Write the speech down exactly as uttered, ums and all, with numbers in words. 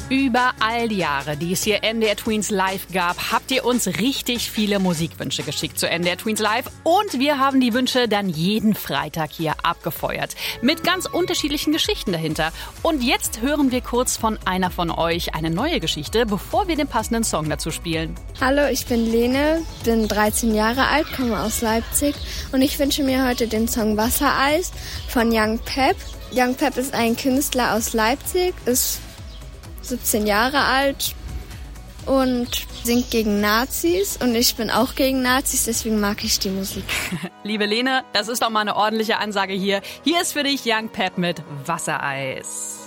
Über all die Jahre, die es hier N D R Tweens Live gab, habt ihr uns richtig viele Musikwünsche geschickt zu N D R Tweens Live. Und wir haben die Wünsche dann jeden Freitag hier abgefeuert. Mit ganz unterschiedlichen Geschichten dahinter. Und jetzt hören wir kurz von einer von euch eine neue Geschichte, bevor wir den passenden Song dazu spielen. Hallo, ich bin Lene, bin dreizehn Jahre alt, komme aus Leipzig. Und ich wünsche mir heute den Song Wassereis von Young Pep. Young Pep ist ein Künstler aus Leipzig, ist siebzehn Jahre alt und singt gegen Nazis. Und ich bin auch gegen Nazis, deswegen mag ich die Musik. Liebe Lene, das ist doch mal eine ordentliche Ansage hier. Hier ist für dich Young Pep mit Wassereis.